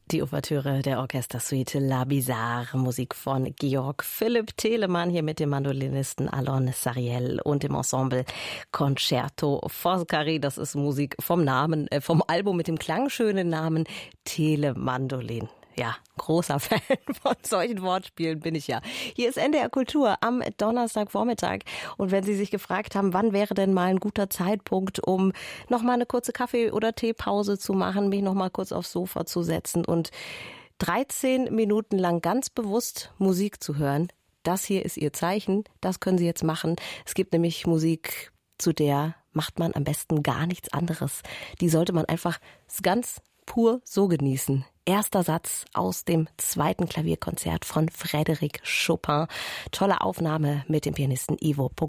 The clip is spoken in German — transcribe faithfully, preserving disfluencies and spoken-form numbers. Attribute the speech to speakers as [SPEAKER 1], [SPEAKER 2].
[SPEAKER 1] Die Ouvertüre der Orchestersuite La Bizarre, Musik von Georg Philipp Telemann, hier mit dem Mandolinisten Alon Sariel und dem Ensemble Concerto Foscari. Das ist Musik vom Namen, äh, vom Album mit dem klangschönen Namen Telemandolin. Ja, großer Fan von solchen Wortspielen bin ich ja. Hier ist N D R Kultur am Donnerstagvormittag. Und wenn Sie sich gefragt haben, wann wäre denn mal ein guter Zeitpunkt, um noch mal eine kurze Kaffee- oder Teepause zu machen, mich noch mal kurz aufs Sofa zu setzen und dreizehn Minuten lang ganz bewusst Musik zu hören, das hier ist Ihr Zeichen. Das können Sie jetzt machen. Es gibt nämlich Musik, zu der macht man am besten gar nichts anderes. Die sollte man einfach ganz pur so genießen. Erster Satz aus dem zweiten Klavierkonzert von Frédéric Chopin. Tolle Aufnahme mit dem Pianisten Ivo Pogorzelski.